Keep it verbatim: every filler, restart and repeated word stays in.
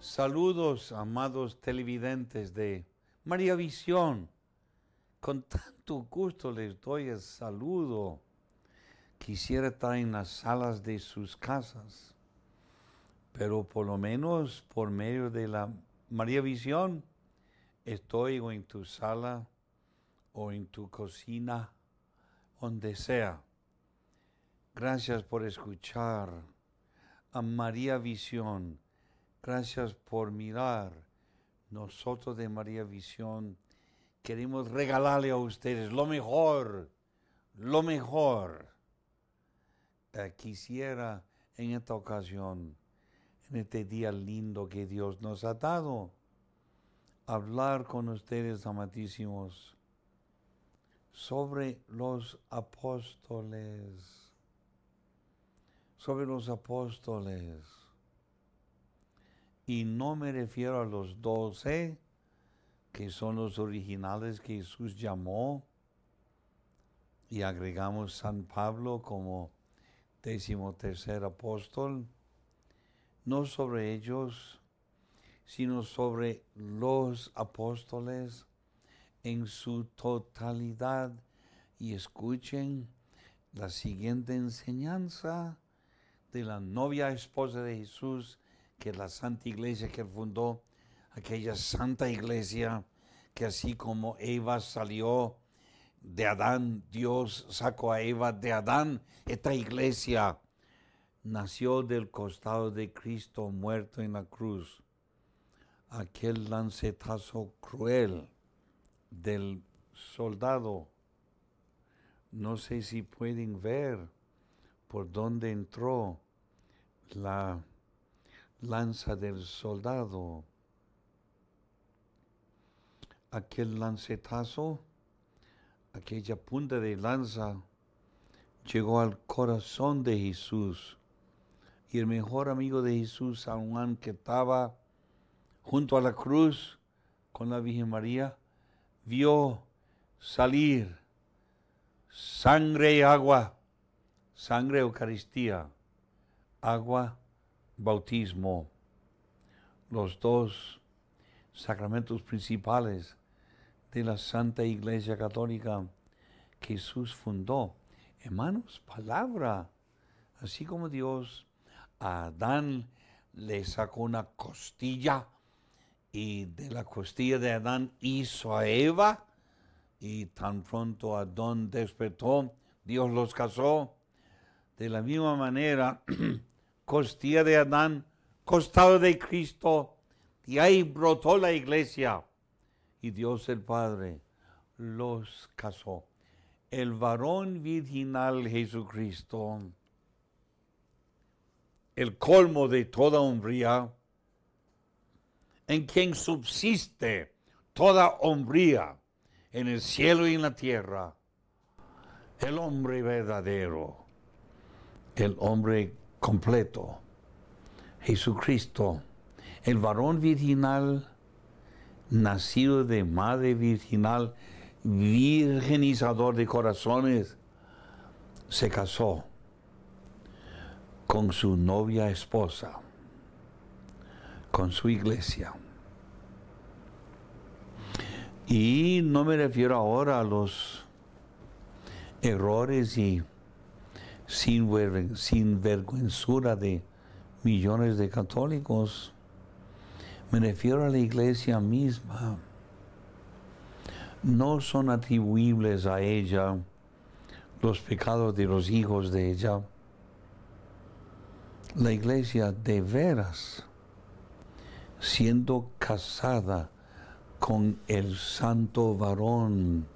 Saludos, amados televidentes de María Visión. Con tanto gusto les doy el saludo. Quisiera estar en las salas de sus casas, pero por lo menos por medio de la María Visión, estoy o en tu sala o en tu cocina, donde sea. Gracias por escuchar a María Visión. Gracias por mirar. Nosotros de María Visión queremos regalarle a ustedes lo mejor, lo mejor. Eh, quisiera en esta ocasión, en este día lindo que Dios nos ha dado, hablar con ustedes, amadísimos, sobre los apóstoles, sobre los apóstoles. Y no me refiero a los doce, que son los originales que Jesús llamó, y agregamos San Pablo como decimotercer apóstol. No sobre ellos, sino sobre los apóstoles en su totalidad. Y escuchen la siguiente enseñanza de la novia esposa de Jesús, que es la Santa Iglesia que él fundó, aquella Santa Iglesia que así como Eva salió de Adán, Dios sacó a Eva de Adán. Esta iglesia nació del costado de Cristo muerto en la cruz. Aquel lancetazo cruel del soldado. No sé si pueden ver por dónde entró la lanza del soldado. Aquel lancetazo, aquella punta de lanza, llegó al corazón de Jesús. Y el mejor amigo de Jesús, San Juan, que estaba junto a la cruz con la Virgen María, vio salir sangre y agua, sangre Eucaristía, agua, bautismo, los dos sacramentos principales de la Santa Iglesia Católica que Jesús fundó. Hermanos, palabra, así como Dios a Adán le sacó una costilla y de la costilla de Adán hizo a Eva, y tan pronto Adán despertó, Dios los casó. De la misma manera, costilla de Adán, costado de Cristo, y ahí brotó la iglesia. Y Dios el Padre los casó. El varón virginal Jesucristo, el colmo de toda hombría, en quien subsiste toda hombría en el cielo y en la tierra, el hombre verdadero, el hombre completo, Jesucristo, el varón virginal, nacido de madre virginal, virginizador de corazones, se casó con su novia esposa, con su iglesia. Y no me refiero ahora a los errores y sin, sin vergüenzura de millones de católicos. Me refiero a la iglesia misma. No son atribuibles a ella los pecados de los hijos de ella. La iglesia de veras, siendo casada con el santo varón,